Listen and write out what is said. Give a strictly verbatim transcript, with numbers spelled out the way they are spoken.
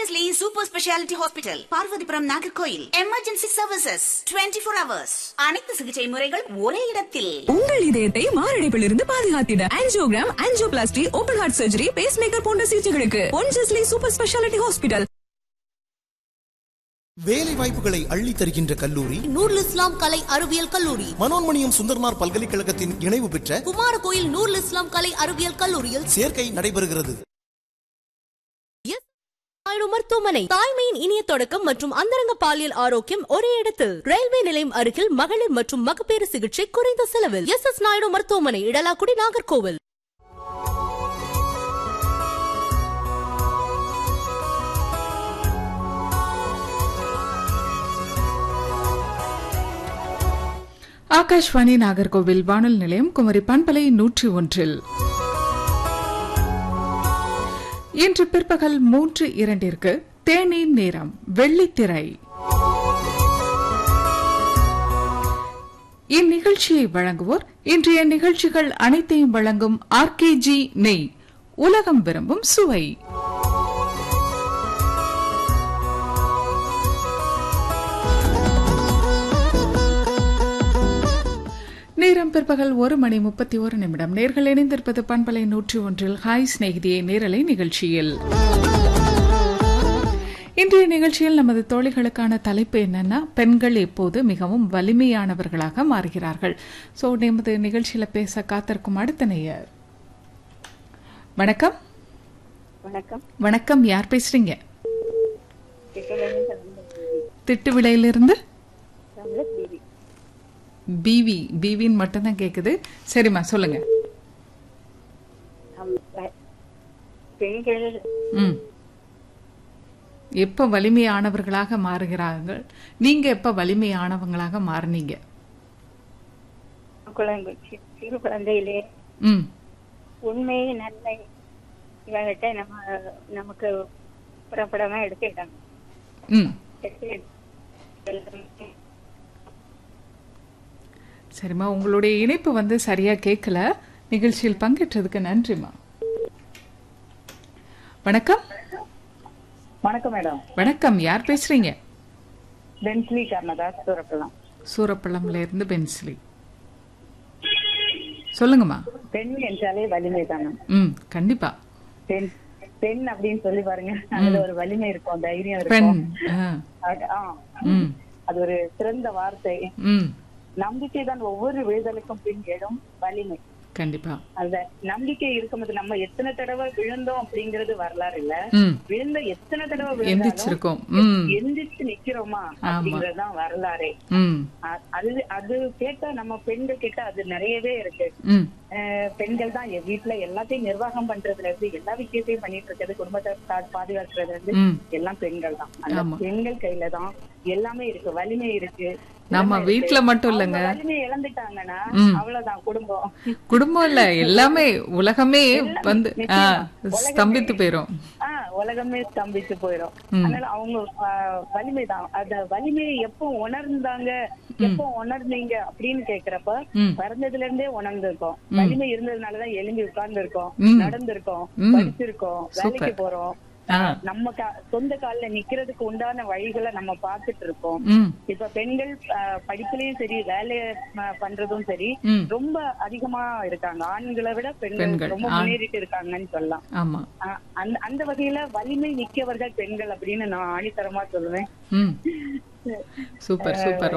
Pondicherry Super Speciality Hospital, Parvathipuram Nagercoil. Emergency services twenty four hours. அனைத்து சிகிச்சை முறைகள் ஒரே இடத்தில். உங்கள் இதயத்தை மாரடைப்பிலிருந்து பாதுகாத்திட angiogram, angioplasty, open heart surgery, base maker போன்ற சிகிச்சைகளுக்கு பொன்ஜெஸ்லி சூப்பர் ஸ்பெஷாலிட்டி ஹாஸ்பிட்டல். வேலை வாய்ப்புகளை அள்ளி தருகின்ற கல்லூரி நூருல் இஸ்லாம் கலை அறிவியல் கல்லூரி. மனோன்மணியம் சுந்தர்மார் பல்கலைக்கழகத்தின் இணைவு பெற்ற குமாரகோயில் நூருல் இஸ்லாம் கலை அறிவியல் கல்லூரியில் சேர்க்கை நடைபெறுகிறது. மருத்துவமனை, தாய்மையின் இனிய தொடக்கம் மற்றும் அந்தரங்க பாலியல் ஆரோக்கியம் ஒரே இடத்தில். ரயில்வே நிலையம் அருகில் மகளிர் மற்றும் மகப்பேறு சிகிச்சை குறைந்த செலவில். எஸ் எஸ் நாயுடு மருத்துவமனை, இடலாக்குடி, நாகர்கோவில். ஆகாஷ்வாணி நாகர்கோவில் வானொலி நிலையம் குமரி பண்பலை நூற்றி ஒன்றில் இன்று பிற்பகல் மூன்று இரண்டிற்கு தேநீர் நேரம் வெள்ளித்திரை. இந்நிகழ்ச்சியை வழங்குவோர் இன்றைய நிகழ்ச்சிகள் அனைத்தையும் வழங்கும் ஆர்கேஜி நெய், உலகம் விரும்பும் சுவை. நேரம் பிற்பகல் ஒரு மணி முப்பத்தி ஒரு நிமிடம். நேர்கள் இணைந்திருப்பது பண்பலை நூற்றி ஒன்றில் ஹாய் சிநேகிதியே நேரலை நிகழ்ச்சியில். இன்றைய நிகழ்ச்சியில் நமது தோழிகளுக்கான தலைப்பு என்னன்னா, பெண்கள் எப்போது மிகவும் வலிமையானவர்களாக மாறுகிறார்கள். சோ நமது நிகழ்ச்சியில பேச காத்திருக்கும் அடுத்த நேயர். வணக்கம். வணக்கம். வணக்கம், யார் பேசுறீங்க? திட்டுவிளையிலிருந்து பிவி. பிவின்னு மட்டும்தான் கேக்குது. சரிம்மா, சொல்லுங்க. ம் எப்ப வலிமையானவர்களாக மாறுகிறார்கள்? நீங்க எப்ப வலிமையானவங்களாக மாறினீங்க? சிறு குழந்தையிலே ம் உண்மை நன்மை இவங்கிட்ட நம்ம நமக்கு புறப்படமா எடுத்துட்டாங்க. ம் சரிம்மா, உங்களுடைய இணைப்பு வந்து சரியா கேட்கல. நிகழ்ச்சியில் பங்கேற்றதுக்கு நன்றிம்மா. வணக்கம். வணக்கம் மேடம். வணக்கம், யார் பேசுறீங்க? பென்ஸ்லி கர்ணதாஸ், சூரப்பள்ளம். சூரப்பள்ளம்ல இருந்து பென்ஸ்லி, சொல்லுங்கம்மா. பெண் என்றாலே வலிமை தானே. ம் கண்டிப்பா. பெண் பெண் அப்படின்னு சொல்லி பாருங்க, அதுல ஒரு வலிமை இருக்கும், தைரியம் பெண். இருக்கும். அது ஒரு சிறந்த வார்த்தை. ம் நம்பிக்கை தான் ஒவ்வொரு விழுதலுக்கும் பின் எழும் வலிமை. கண்டிப்பா. அந்த நம்பிக்கை இருக்கும்போது நம்ம எத்தனை தடவை விழுந்தோம் அப்படிங்கறது வரலாறு இல்ல, விழுந்த எத்தனை தடவை எந்திரிச்சிருக்கோம், எந்திரிச்சு நிக்கிறோமா அப்படிங்கறதுதான் வரலாறே. அது அது கேட்டா நம்ம பெண்கள் கிட்ட அது நிறையவே இருக்கு. பெண்கள் தான் வீட்டுல எல்லாத்தையும் நிர்வாகம் பண்றதுல இருந்து எல்லா விஷயத்தையும் பண்ணிட்டு இருக்கிறது, குடும்பத்தை பாதுகாக்கிறதுல இருந்து எல்லாம் பெண்கள் தான். அந்த பெண்கள் கையில தான் எல்லாமே இருக்கு, வலிமை இருக்கு. நம்ம வீட்டுல மட்டும் இல்லங்க, வலிமையை இழந்துட்டாங்கன்னா அவ்வளவுதான் குடும்பம். குடும்பம் இல்ல, எல்லாமே உலகமே வந்து ஸ்தம்பித்து போயிரும். உலகமே ஸ்தம்பித்து போயிரும். அதனால அவங்க வலிமை தான். அந்த வலிமையை எப்போ உணர்ந்தாங்க, எப்போ உணர்ந்தீங்க அப்படின்னு கேக்குறப்ப பிறந்ததுல இருந்தே உணர்ந்திருக்கோம். வலிமை இருந்ததுனாலதான் எழும்பி உட்கார்ந்து இருக்கோம், நடந்திருக்கோம், படிச்சிருக்கோம், வேலைக்கு போறோம். நம்ம சொந்த காலில் நிக்கிறதுக்கு உண்டான வழிகளை நம்ம பாத்துட்டு இருக்கோம். இப்ப பெண்கள் படிப்புலயும் சரி, வேலை பண்றதும் சரி, ரொம்ப அதிகமா இருக்காங்க. ஆண்களை விட பெண்கள் ரொம்ப முன்னேறிட்டு இருக்காங்கன்னு சொல்லலாம். அந்த வகையில வலிமை மிக்கவர்கள் பெண்கள் அப்படின்னு நான் ஆணித்தரமா சொல்லுவேன். Super super.